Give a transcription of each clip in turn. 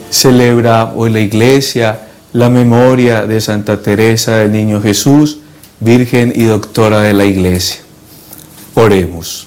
Celebra hoy la Iglesia la memoria de Santa Teresa del Niño Jesús, Virgen y Doctora de la Iglesia. Oremos.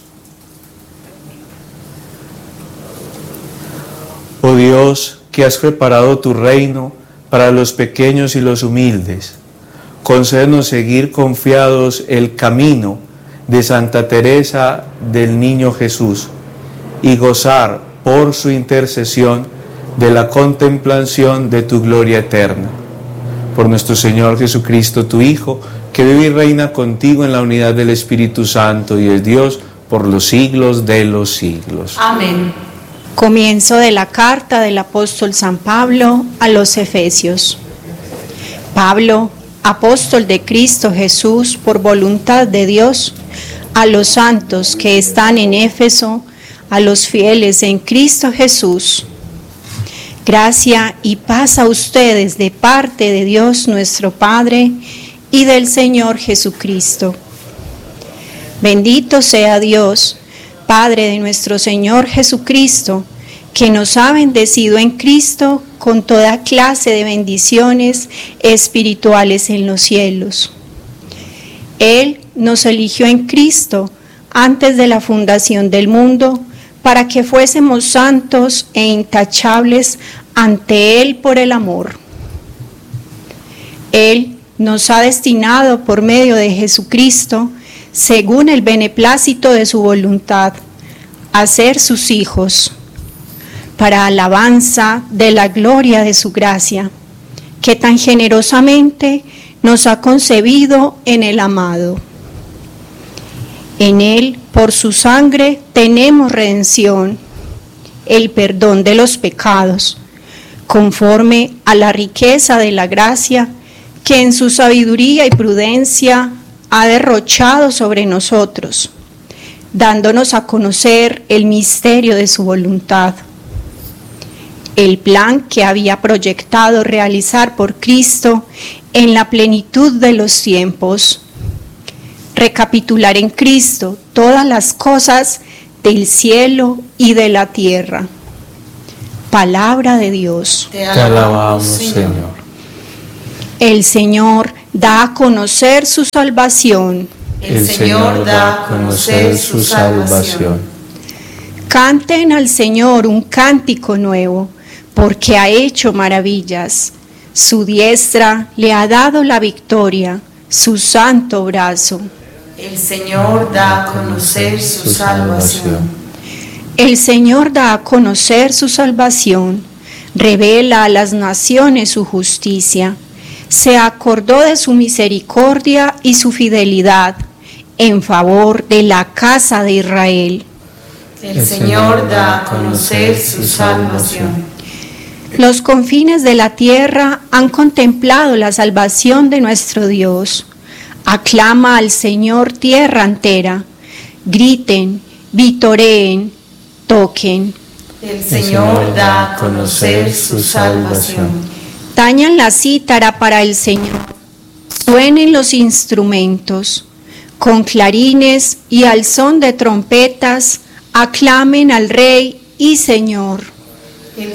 Oh Dios, que has preparado tu reino para los pequeños y los humildes, concédenos seguir confiados el camino de Santa Teresa del Niño Jesús y gozar por su intercesión de la contemplación de tu gloria eterna. Por nuestro Señor Jesucristo, tu Hijo, que vive y reina contigo en la unidad del Espíritu Santo y es Dios por los siglos de los siglos. Amén. Comienzo de la carta del apóstol San Pablo a los Efesios. Pablo, apóstol de Cristo Jesús por voluntad de Dios, a los santos que están en Éfeso, a los fieles en Cristo Jesús. Gracia y paz a ustedes de parte de Dios nuestro Padre y del Señor Jesucristo. Bendito sea Dios, Padre de nuestro Señor Jesucristo, que nos ha bendecido en Cristo con toda clase de bendiciones espirituales en los cielos. Él nos eligió en Cristo antes de la fundación del mundo para que fuésemos santos e intachables ante Él por el amor. Él nos ha destinado por medio de Jesucristo, según el beneplácito de su voluntad, a ser sus hijos, para alabanza de la gloria de su gracia, que tan generosamente nos ha concebido en el amado. En Él, por su sangre, tenemos redención, el perdón de los pecados, conforme a la riqueza de la gracia que en su sabiduría y prudencia ha derrochado sobre nosotros, dándonos a conocer el misterio de su voluntad, el plan que había proyectado realizar por Cristo en la plenitud de los tiempos, recapitular en Cristo todas las cosas del cielo y de la tierra. Palabra de Dios. Te alabamos, Señor. El Señor da a conocer su salvación. El Señor da a conocer su salvación. Canten al Señor un cántico nuevo, porque ha hecho maravillas. Su diestra le ha dado la victoria, su santo brazo. El Señor da a conocer su salvación. El Señor da a conocer su salvación, revela a las naciones su justicia. Se acordó de su misericordia y su fidelidad en favor de la casa de Israel. El Señor da a conocer su salvación. Los confines de la tierra han contemplado la salvación de nuestro Dios. Aclama al Señor tierra entera. Griten, vitoreen, toquen. El Señor da a conocer su salvación. Tañan la cítara para el Señor. Suenen los instrumentos. Con clarines y al son de trompetas, aclamen al Rey y Señor.